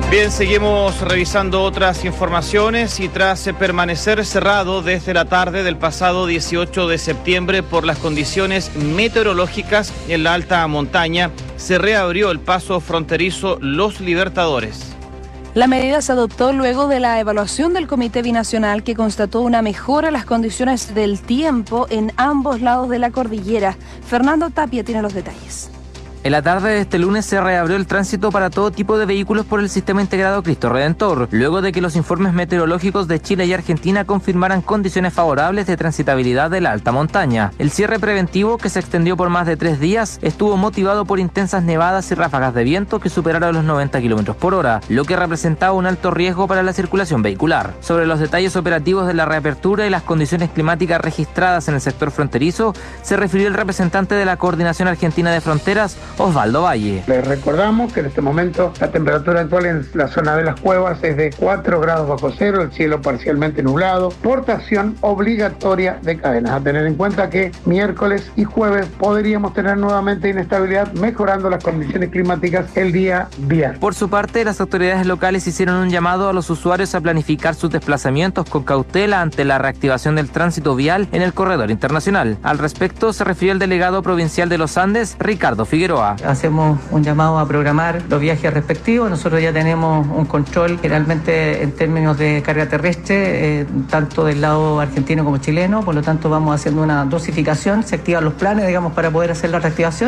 Bien, seguimos revisando otras informaciones y tras permanecer cerrado desde la tarde del pasado 18 de septiembre por las condiciones meteorológicas en la alta montaña, se reabrió el paso fronterizo Los Libertadores. La medida se adoptó luego de la evaluación del Comité Binacional que constató una mejora en las condiciones del tiempo en ambos lados de la cordillera. Fernando Tapia tiene los detalles. En la tarde de este lunes se reabrió el tránsito para todo tipo de vehículos por el sistema integrado Cristo Redentor, luego de que los informes meteorológicos de Chile y Argentina confirmaran condiciones favorables de transitabilidad de la alta montaña. El cierre preventivo, que se extendió por más de 3 días, estuvo motivado por intensas nevadas y ráfagas de viento que superaron los 90 km por hora, lo que representaba un alto riesgo para la circulación vehicular. Sobre los detalles operativos de la reapertura y las condiciones climáticas registradas en el sector fronterizo, se refirió el representante de la Coordinación Argentina de Fronteras, Osvaldo Valle. Les recordamos que en este momento la temperatura actual en la zona de las cuevas es de 4 grados bajo cero, el cielo parcialmente nublado, portación obligatoria de cadenas. A tener en cuenta que miércoles y jueves podríamos tener nuevamente inestabilidad, mejorando las condiciones climáticas el día viernes. Por su parte, las autoridades locales hicieron un llamado a los usuarios a planificar sus desplazamientos con cautela ante la reactivación del tránsito vial en el corredor internacional. Al respecto, se refirió el delegado provincial de los Andes, Ricardo Figueroa. Hacemos un llamado a programar los viajes respectivos. Nosotros ya tenemos un control generalmente en términos de carga terrestre, tanto del lado argentino como chileno, por lo tanto vamos haciendo una dosificación, se activan los planes, para poder hacer la reactivación.